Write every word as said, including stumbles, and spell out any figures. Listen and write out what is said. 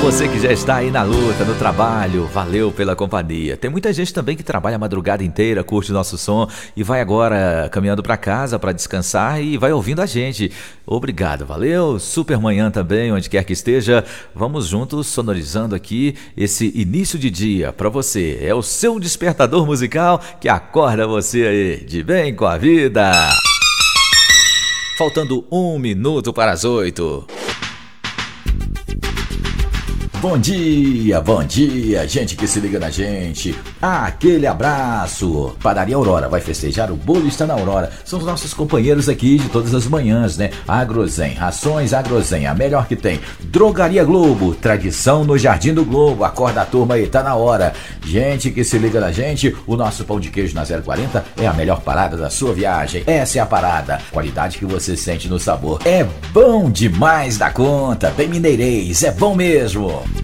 você que já está aí na luta, no trabalho, valeu pela companhia. Tem muita gente também que trabalha a madrugada inteira, curte o nosso som e vai agora caminhando para casa para descansar e vai ouvindo a gente. Obrigado, valeu. Super manhã também, onde quer que esteja. Vamos juntos sonorizando aqui esse início de dia para você. É o seu despertador musical que acorda você aí de bem com a vida. Faltando um minuto para as oito. Bom dia, bom dia, gente que se liga na gente. Aquele abraço. Padaria Aurora vai festejar, o bolo está na Aurora. São os nossos companheiros aqui de todas as manhãs, né? Agrozen, rações Agrozen, a melhor que tem. Drogaria Globo, tradição no Jardim do Globo. Acorda a turma aí, tá na hora. Gente que se liga na gente, o nosso pão de queijo na zero quarenta é a melhor parada da sua viagem. Essa é a parada, qualidade que você sente no sabor. É bom demais da conta, bem mineirês, é bom mesmo.